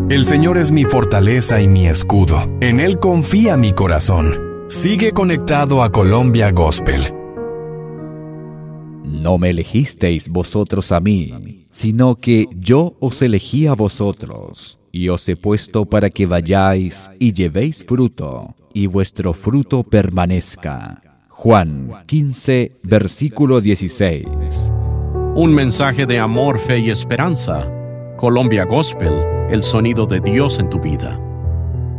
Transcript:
El Señor es mi fortaleza y mi escudo. En Él confía mi corazón. Sigue conectado a Colombia Gospel. No me elegisteis vosotros a mí, sino que yo os elegí a vosotros, y os he puesto para que vayáis y llevéis fruto, y vuestro fruto permanezca. Juan 15, versículo 16. Un mensaje de amor, fe y esperanza. Colombia Gospel, el sonido de Dios en tu vida.